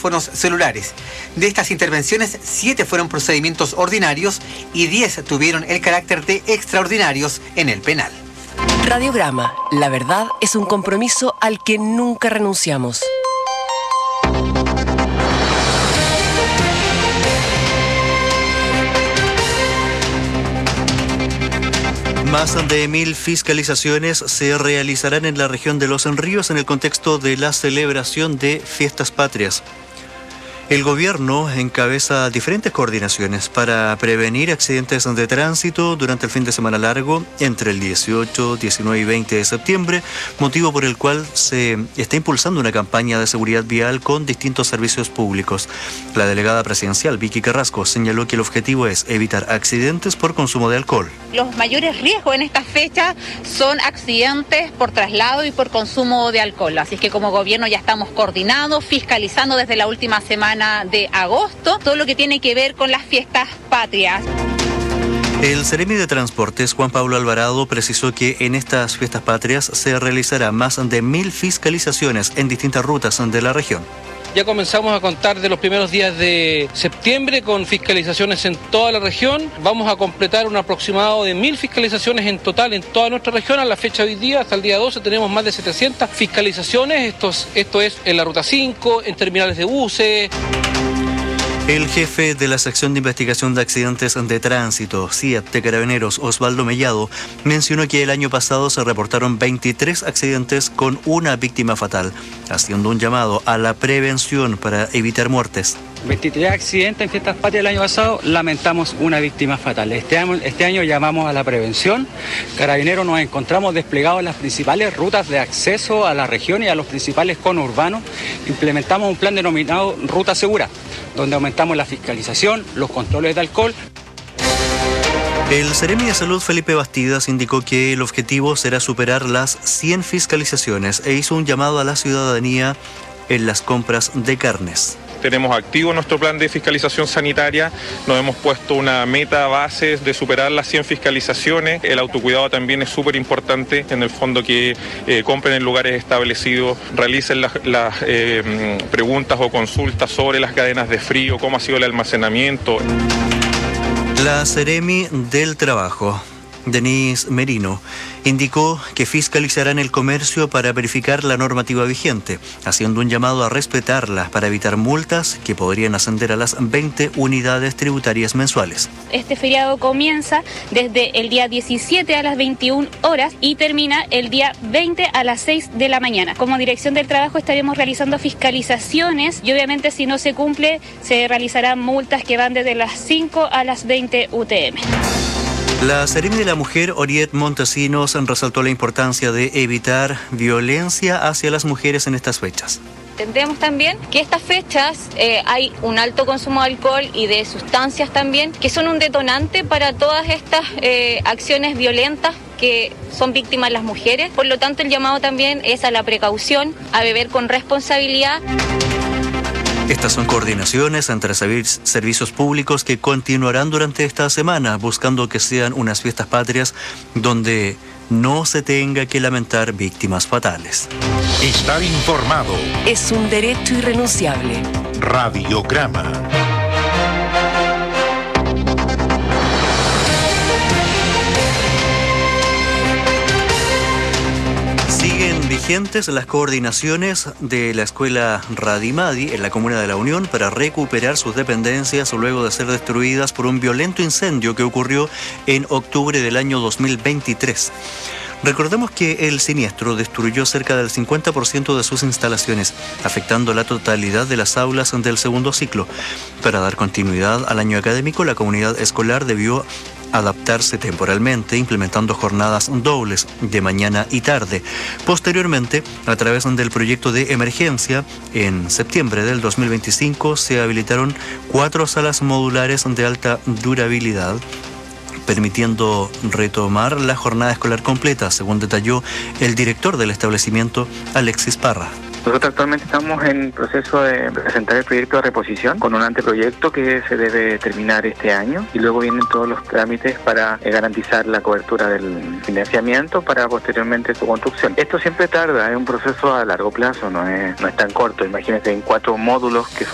teléfonos celulares. De estas intervenciones, 7 fueron procedimientos ordinarios y 10 tuvieron el carácter de extraordinarios en el penal. Radiograma, la verdad es un compromiso al que nunca renunciamos. Más de 1000 fiscalizaciones se realizarán en la región de Los Ríos en el contexto de la celebración de Fiestas Patrias. El gobierno encabeza diferentes coordinaciones para prevenir accidentes de tránsito durante el fin de semana largo entre el 18, 19 y 20 de septiembre, motivo por el cual se está impulsando una campaña de seguridad vial con distintos servicios públicos. La delegada presidencial, Vicky Carrasco, señaló que el objetivo es evitar accidentes por consumo de alcohol. Los mayores riesgos en esta fecha son accidentes por traslado y por consumo de alcohol. Así es que como gobierno ya estamos coordinados, fiscalizando desde la última semana de agosto todo lo que tiene que ver con las fiestas patrias. El Seremi de Transportes, Juan Pablo Alvarado, precisó que en estas fiestas patrias se realizará más de 1000 fiscalizaciones en distintas rutas de la región. Ya comenzamos a contar de los primeros días de septiembre con fiscalizaciones en toda la región. Vamos a completar un aproximado de 1000 fiscalizaciones en total en toda nuestra región. A la fecha de hoy día, hasta el día 12, tenemos más de 700 fiscalizaciones. Esto es en la Ruta 5, en terminales de buses. El jefe de la sección de investigación de accidentes de tránsito, CIAT de Carabineros, Osvaldo Mellado, mencionó que el año pasado se reportaron 23 accidentes con una víctima fatal, haciendo un llamado a la prevención para evitar muertes. 23 accidentes en Fiestas Patrias el año pasado, lamentamos una víctima fatal. Este año llamamos a la prevención. Carabineros nos encontramos desplegados en las principales rutas de acceso a la región y a los principales conurbanos. Implementamos un plan denominado Ruta Segura, donde aumentamos la fiscalización, los controles de alcohol. El Seremi de Salud, Felipe Bastidas, indicó que el objetivo será superar las 100 fiscalizaciones e hizo un llamado a la ciudadanía en las compras de carnes. Tenemos activo nuestro plan de fiscalización sanitaria, nos hemos puesto una meta base de superar las 100 fiscalizaciones. El autocuidado también es súper importante, en el fondo que compren en lugares establecidos, realicen las preguntas o consultas sobre las cadenas de frío, cómo ha sido el almacenamiento. La Seremi del Trabajo, Denise Merino, indicó que fiscalizarán el comercio para verificar la normativa vigente, haciendo un llamado a respetarla para evitar multas que podrían ascender a las 20 unidades tributarias mensuales. Este feriado comienza desde el día 17 a las 21 horas y termina el día 20 a las 6 de la mañana. Como Dirección del Trabajo estaremos realizando fiscalizaciones y obviamente si no se cumple se realizarán multas que van desde las 5 a las 20 UTM. La Seremi de la Mujer, Oriet Montesinos, resaltó la importancia de evitar violencia hacia las mujeres en estas fechas. Entendemos también que estas fechas hay un alto consumo de alcohol y de sustancias también, que son un detonante para todas estas acciones violentas que son víctimas las mujeres. Por lo tanto, el llamado también es a la precaución, a beber con responsabilidad. Estas son coordinaciones entre servicios públicos que continuarán durante esta semana, buscando que sean unas fiestas patrias donde no se tenga que lamentar víctimas fatales. Estar informado es un derecho irrenunciable. Radiograma. Siguen vigentes las coordinaciones de la escuela Radimadi en la comuna de La Unión para recuperar sus dependencias luego de ser destruidas por un violento incendio que ocurrió en octubre del año 2023. Recordemos que el siniestro destruyó cerca del 50% de sus instalaciones, afectando la totalidad de las aulas del segundo ciclo. Para dar continuidad al año académico, la comunidad escolar debió adaptarse temporalmente, implementando jornadas dobles de mañana y tarde. Posteriormente, a través del proyecto de emergencia, en septiembre del 2025 se habilitaron 4 salas modulares de alta durabilidad, permitiendo retomar la jornada escolar completa, según detalló el director del establecimiento, Alexis Parra. Nosotros actualmente estamos en proceso de presentar el proyecto de reposición con un anteproyecto que se debe terminar este año y luego vienen todos los trámites para garantizar la cobertura del financiamiento para posteriormente su construcción. Esto siempre tarda, es un proceso a largo plazo, no es tan corto. Imagínense en 4 módulos que